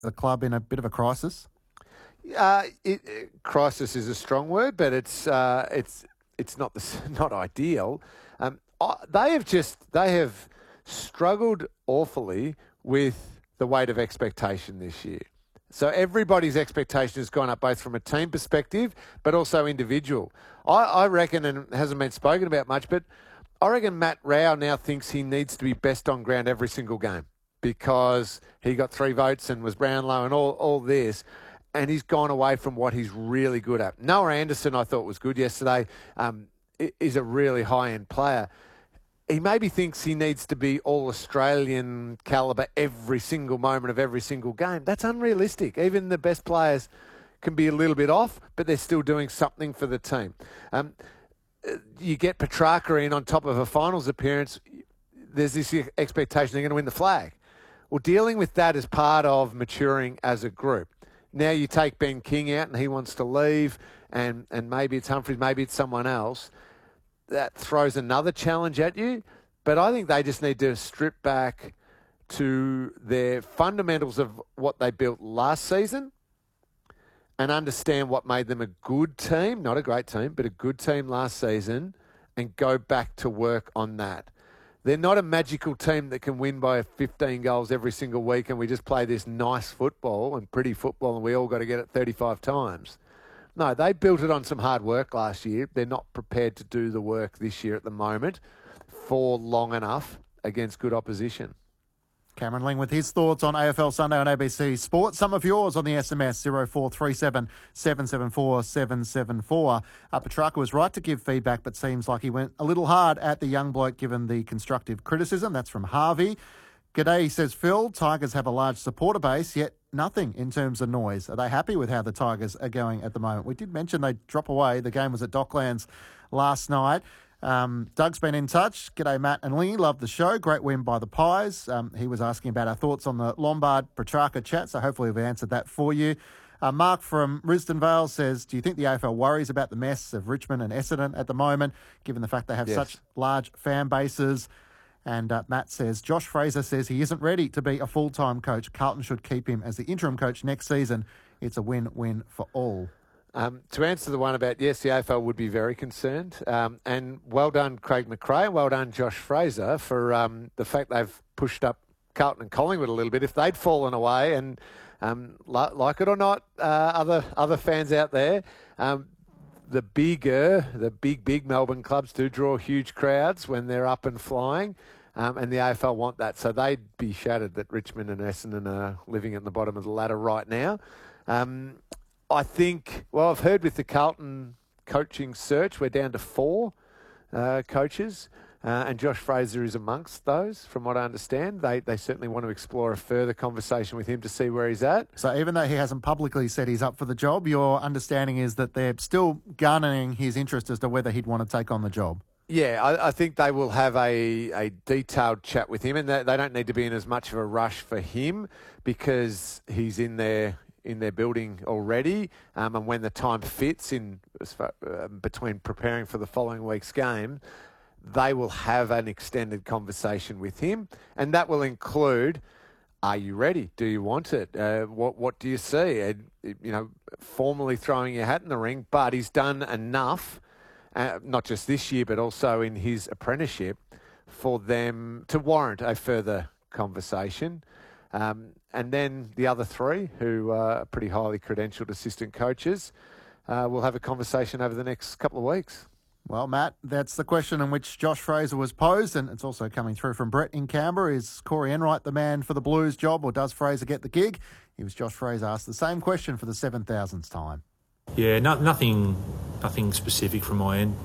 the club in a bit of a crisis? Crisis is a strong word, but it's not not ideal. They have struggled awfully with the weight of expectation this year. So everybody's expectation has gone up both from a team perspective, but also individual. I reckon, and it hasn't been spoken about much, but I reckon Matt Rao now thinks he needs to be best on ground every single game because he got 3 votes and was Brownlow and all this. And he's gone away from what he's really good at. Noah Anderson, I thought, was good yesterday, is a really high-end player. He maybe thinks he needs to be all-Australian calibre every single moment of every single game. That's unrealistic. Even the best players can be a little bit off, but they're still doing something for the team. You get Petrarca in on top of a finals appearance, there's this expectation they're going to win the flag. Well, dealing with that is part of maturing as a group. Now you take Ben King out and he wants to leave and maybe it's Humphries, maybe it's someone else. That throws another challenge at you. But I think they just need to strip back to their fundamentals of what they built last season and understand what made them a good team, not a great team, but a good team last season, and go back to work on that. They're not a magical team that can win by 15 goals every single week and we just play this nice football and pretty football and we all got to get it 35 times. No, they built it on some hard work last year. They're not prepared to do the work this year at the moment for long enough against good opposition. Cameron Ling with his thoughts on AFL Sunday on ABC Sport. Some of yours on the SMS 0437 774 774. Petrarca was right to give feedback, but seems like he went a little hard at the young bloke given the constructive criticism. That's from Harvey. G'day, says Phil. Tigers have a large supporter base, yet nothing in terms of noise. Are they happy with how the Tigers are going at the moment? We did mention they drop away. The game was at Docklands last night. Doug's been in touch. G'day, Matt and Lee. Love the show. Great win by the Pies. He was asking about our thoughts on the Lombard-Petrarca chat, so hopefully we've answered that for you. Mark from Risdon Vale says, do you think the AFL worries about the mess of Richmond and Essendon at the moment, given the fact they have such large fan bases? And Matt says, Josh Fraser says he isn't ready to be a full-time coach. Carlton should keep him as the interim coach next season. It's a win-win for all. To answer the one about, yes, the AFL would be very concerned. And well done, Craig McRae. Well done, Josh Fraser, for the fact they've pushed up Carlton and Collingwood a little bit. If they'd fallen away, and like it or not, other fans out there, the big Melbourne clubs do draw huge crowds when they're up and flying. And the AFL want that. So they'd be shattered that Richmond and Essendon are living at the bottom of the ladder right now. I think, I've heard with the Carlton coaching search, we're down to 4 coaches, and Josh Fraser is amongst those, from what I understand. They certainly want to explore a further conversation with him to see where he's at. So even though he hasn't publicly said he's up for the job, your understanding is that they're still garnering his interest as to whether he'd want to take on the job? Yeah, I think they will have a detailed chat with him, and they don't need to be in as much of a rush for him because he's in their building already, and when the time fits between preparing for the following week's game, they will have an extended conversation with him, and that will include, are you ready? Do you want it? What do you see? Formally throwing your hat in the ring, but he's done enough, not just this year, but also in his apprenticeship, for them to warrant a further conversation. And then the other 3, who are pretty highly credentialed assistant coaches, will have a conversation over the next couple of weeks. Well, Matt, that's the question in which Josh Fraser was posed, and it's also coming through from Brett in Canberra. Is Corey Enright the man for the Blues job, or does Fraser get the gig? He was Josh Fraser asked the same question for the 7,000th time. Yeah, nothing specific from my end.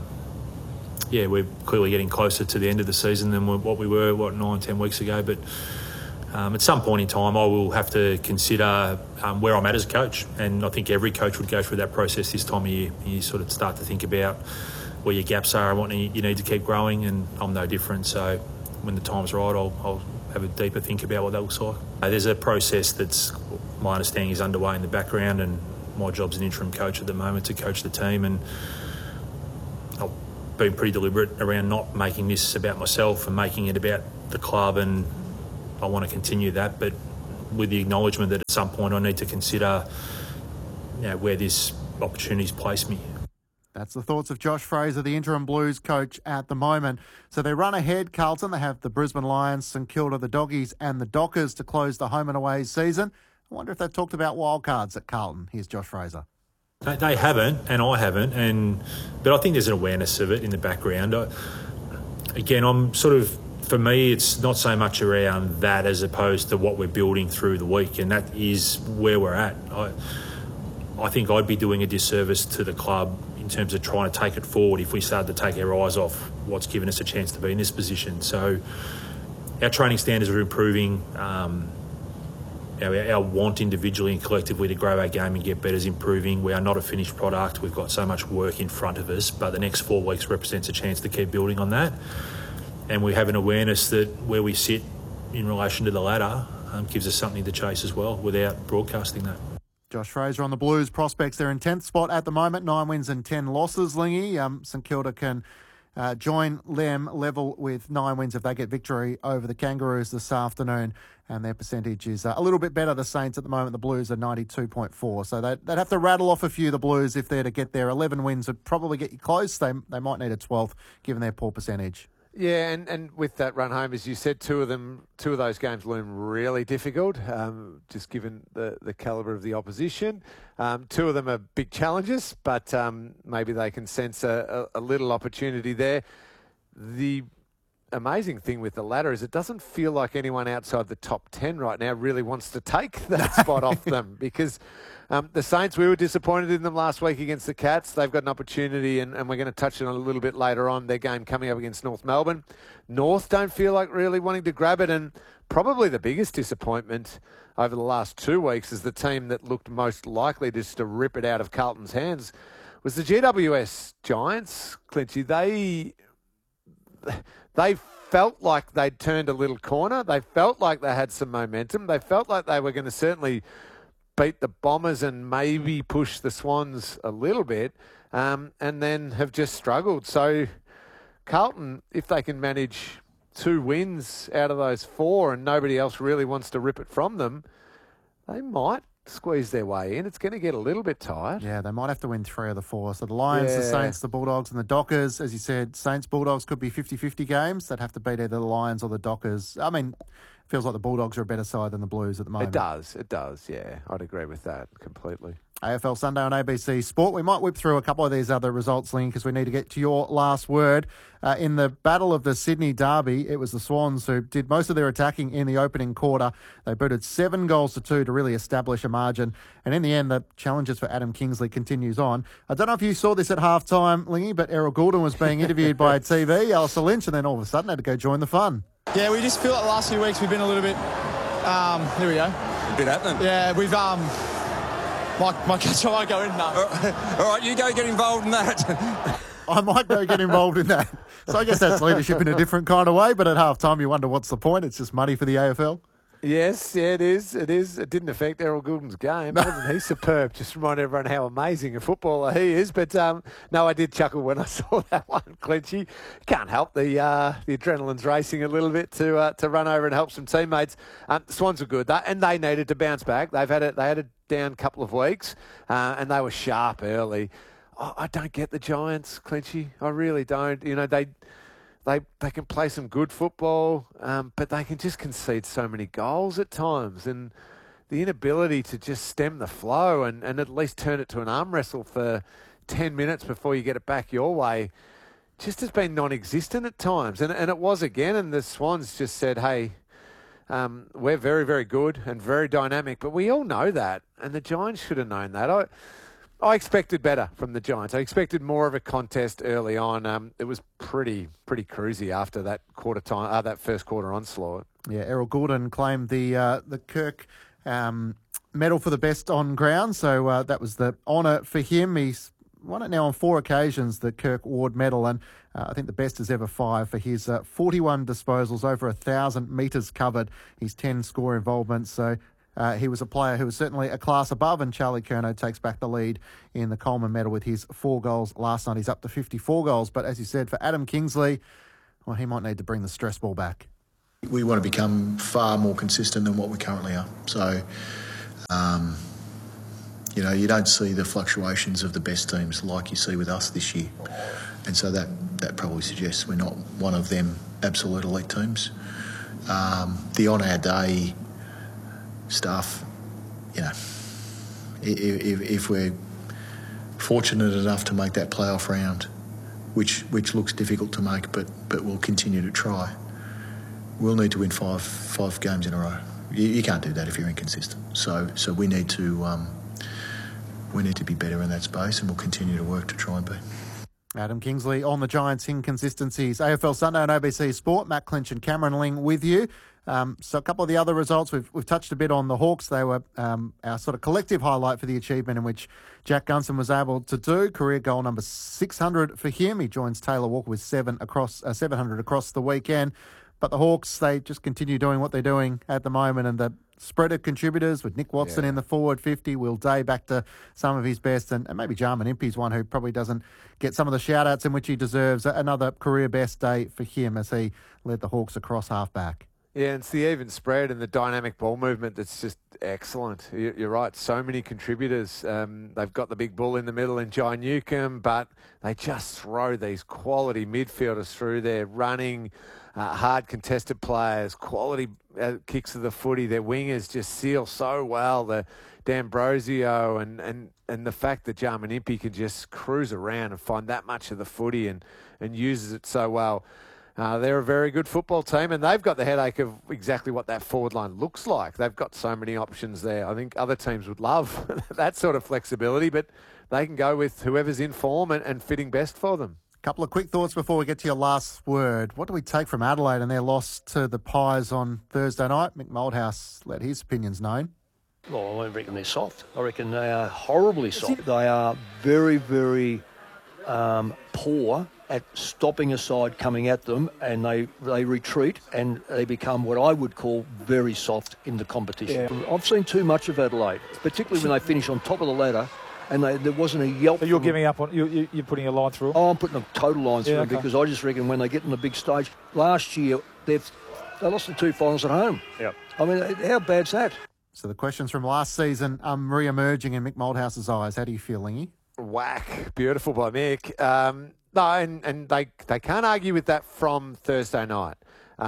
We're clearly getting closer to the end of the season than what we were, 9-10 weeks ago, but at some point in time I will have to consider where I'm at as a coach, and I think every coach would go through that process this time of year. You sort of start to think about where your gaps are and what you need to keep growing, and I'm no different. So when the time's right, I'll have a deeper think about what that looks like. There's a process that's, my understanding, is underway in the background, and my job's an interim coach at the moment to coach the team, and I've been pretty deliberate around not making this about myself and making it about the club, and I want to continue that, but with the acknowledgement that at some point I need to consider where this opportunity's placed me. That's the thoughts of Josh Fraser, the interim Blues coach at the moment. So they run ahead, Carlton. They have the Brisbane Lions, St Kilda, the Doggies and the Dockers to close the home and away season. I wonder if they've talked about wildcards at Carlton. Here's Josh Fraser. They haven't, and I haven't, but I think there's an awareness of it in the background. I'm sort of, for me, it's not so much around that as opposed to what we're building through the week, and that is where we're at. I think I'd be doing a disservice to the club in terms of trying to take it forward if we started to take our eyes off what's given us a chance to be in this position. So our training standards are improving. Our want individually and collectively to grow our game and get better is improving. We are not a finished product. We've got so much work in front of us, but the next 4 weeks represents a chance to keep building on that. And we have an awareness that where we sit in relation to the ladder gives us something to chase as well without broadcasting that. Josh Fraser on the Blues prospects. They're in 10th spot at the moment, 9 wins and 10 losses, Lingy. St Kilda can join them level with 9 wins if they get victory over the Kangaroos this afternoon. And their percentage is a little bit better. The Saints at the moment, the Blues are 92.4. So they'd have to rattle off a few, the Blues, if they're to get there. 11 wins would probably get you close. They might need a 12th given their poor percentage. Yeah, and with that run home, as you said, two of those games loom really difficult, just given the calibre of the opposition. 2 of them are big challenges, but maybe they can sense a little opportunity there. The amazing thing with the ladder is it doesn't feel like anyone outside the top 10 right now really wants to take that spot off them, because the Saints, we were disappointed in them last week against the Cats. They've got an opportunity, and we're going to touch on it a little bit later on, their game coming up against North Melbourne. North don't feel like really wanting to grab it, and probably the biggest disappointment over the last 2 weeks is the team that looked most likely just to rip it out of Carlton's hands was the GWS Giants. Clinchy, they felt like they'd turned a little corner. They felt like they had some momentum. They felt like they were going to certainly beat the Bombers and maybe push the Swans a little bit, and then have just struggled. So Carlton, if they can manage 2 wins out of those 4 and nobody else really wants to rip it from them, they might squeeze their way in. It's going to get a little bit tight. Yeah, they might have to win 3 of the 4. So the Lions, the Saints, the Bulldogs and the Dockers. As you said, Saints, Bulldogs could be 50-50 games. They'd have to beat either the Lions or the Dockers. I mean, it feels like the Bulldogs are a better side than the Blues at the moment. It does, yeah. I'd agree with that completely. AFL Sunday on ABC Sport. We might whip through a couple of these other results, Ling, because we need to get to your last word. In the battle of the Sydney Derby, it was the Swans who did most of their attacking in the opening quarter. They booted 7 goals to 2 to really establish a margin. And in the end, the challenges for Adam Kingsley continues on. I don't know if you saw this at halftime, Lingy, but Errol Goulden was being interviewed by TV, Alistair Lynch, and then all of a sudden had to go join the fun. Yeah, we just feel like the last few weeks we've been a little bit... here we go. A bit happening. Yeah, we've... My catch, I won't go in now. All right, you go get involved in that. I might go get involved in that. So I guess that's leadership in a different kind of way, but at half-time you wonder what's the point. It's just money for the AFL. Yes, yeah, it is. It is. It didn't affect Errol Goulden's game. Wasn't he superb? Just remind everyone how amazing a footballer he is. But no, I did chuckle when I saw that one, Clinchy. Can't help the adrenaline's racing a little bit to run over and help some teammates. The Swans were good, and they needed to bounce back. They had a down couple of weeks, and they were sharp early. I don't get the Giants, Clinchy. I really don't. You know, they can play some good football, but they can just concede so many goals at times. And the inability to just stem the flow and at least turn it to an arm wrestle for 10 minutes before you get it back your way just has been non-existent at times. And it was again, and the Swans just said, hey, we're very, very good and very dynamic, but we all know that. And the Giants should have known that. I expected better from the Giants. I expected more of a contest early on. It was pretty cruisy after that that first quarter onslaught. Yeah, Errol Goulden claimed the Kirk medal for the best on ground, so that was the honour for him. He's won it now on 4 occasions, the Kirk Ward medal, and I think the best is ever 5 for his 41 disposals, over 1,000 metres covered, his 10 score involvements. So he was a player who was certainly a class above, and Charlie Curnow takes back the lead in the Coleman medal with his 4 goals last night. He's up to 54 goals. But as you said, for Adam Kingsley, well, he might need to bring the stress ball back. We want to become far more consistent than what we currently are. So, you don't see the fluctuations of the best teams like you see with us this year. And so that probably suggests we're not one of them absolute elite teams. The on-our-day stuff, if we're fortunate enough to make that playoff round, which looks difficult to make, but we'll continue to try, we'll need to win five games in a row. You can't do that if you're inconsistent. So we need to be better in that space, and we'll continue to work to try and be. Adam Kingsley on the Giants' inconsistencies. AFL Sunday on ABC Sport. Matt Clinch and Cameron Ling with you. So a couple of the other results, we've touched a bit on the Hawks. They were our sort of collective highlight for the achievement in which Jack Gunson was able to do. Career goal number 600 for him. He joins Taylor Walker with 700 across the weekend. But the Hawks, they just continue doing what they're doing at the moment, and the spread of contributors with Nick Watson in the forward 50, Will Day back to some of his best, and maybe Jarman Impey's one who probably doesn't get some of the shout-outs in which he deserves. Another career best day for him as he led the Hawks across half-back. Yeah, and it's the even spread and the dynamic ball movement that's just excellent. You're right, so many contributors. They've got the big bull in the middle in Jai Newcomb, but they just throw these quality midfielders through there, running, hard contested players, quality kicks of the footy. Their wingers just seal so well. The D'Ambrosio and the fact that Jarman Impey can just cruise around and find that much of the footy and uses it so well. They're a very good football team, and they've got the headache of exactly what that forward line looks like. They've got so many options there. I think other teams would love that sort of flexibility, but they can go with whoever's in form and fitting best for them. Couple of quick thoughts before we get to your last word. What do we take from Adelaide and their loss to the Pies on Thursday night? Mick Moldhouse let his opinions known. Well, I reckon they're soft. I reckon they are horribly soft. They are very, very poor at stopping a side coming at them, and they retreat and they become what I would call very soft in the competition. Yeah. I've seen too much of Adelaide, particularly when they finish on top of the ladder. And there wasn't a yelp. So you're giving up on you're putting a line through them? Oh, I'm putting a total line through them because I just reckon when they get on the big stage, last year they lost the two finals at home. Yeah. I mean, how bad's that? So the questions from last season re-emerging in Mick Moldhouse's eyes. How do you feel, Lingy? Whack. Beautiful by Mick. No, and they can't argue with that from Thursday night.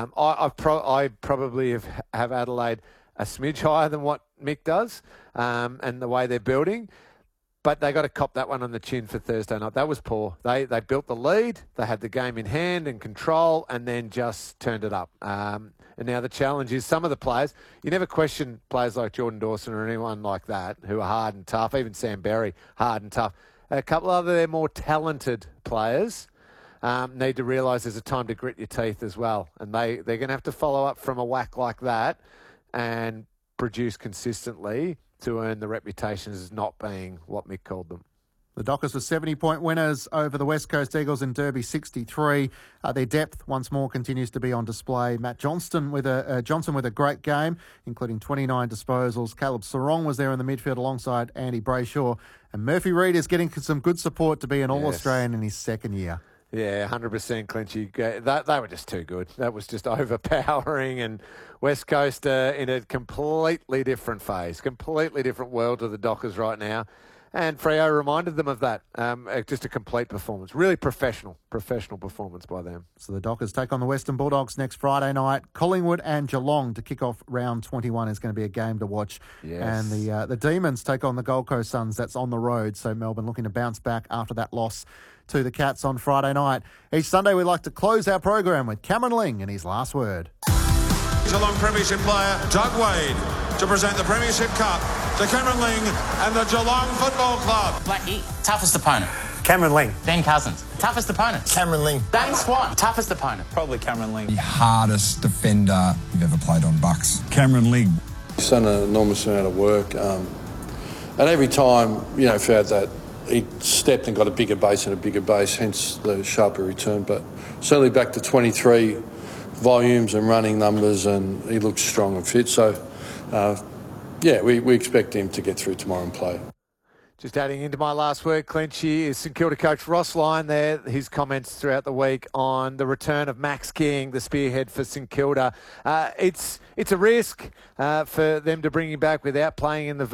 I probably have Adelaide a smidge higher than what Mick does and the way they're building. But they got to cop that one on the chin for Thursday night. That was poor. They built the lead, they had the game in hand and control, and then just turned it up. And now the challenge is some of the players, you never question players like Jordan Dawson or anyone like that who are hard and tough, even Sam Berry, hard and tough. A couple of their more talented players need to realise there's a time to grit your teeth as well. And they're going to have to follow up from a whack like that and produce consistently to earn the reputation as not being what Mick called them. The Dockers were 70-point winners over the West Coast Eagles in Derby 63. Their depth once more continues to be on display. Matt Johnson with a great game, including 29 disposals. Caleb Sarong was there in the midfield alongside Andy Brayshaw. And Murphy Reid is getting some good support to be an All-Australian in his second year. Yeah, 100% Clinchy. They were just too good. That was just overpowering, and West Coast in a completely different phase, completely different world to the Dockers right now. And Freo reminded them of that. Just a complete performance. Really professional performance by them. So the Dockers take on the Western Bulldogs next Friday night. Collingwood and Geelong to kick off round 21 is going to be a game to watch. Yes. And the Demons take on the Gold Coast Suns. That's on the road. So Melbourne looking to bounce back after that loss to the Cats on Friday night. Each Sunday we like to close our program with Cameron Ling and his last word. Geelong Premiership player Doug Wade to present the Premiership Cup to Cameron Ling and the Geelong Football Club. Blackie, toughest opponent. Cameron Ling. Ben Cousins, toughest opponent. Cameron Ling. Dane Swan, toughest opponent. Probably Cameron Ling. The hardest defender you've ever played on Bucks. Cameron Ling. He's done an enormous amount of work. And every time, throughout that, he stepped and got a bigger base and a bigger base, hence the sharper return. But certainly back to 23 volumes and running numbers, and he looks strong and fit. So, we expect him to get through tomorrow and play. Just adding into my last word, Clenchy, is St Kilda coach Ross Lyon there. His comments throughout the week on the return of Max King, the spearhead for St Kilda. It's a risk for them to bring him back without playing in the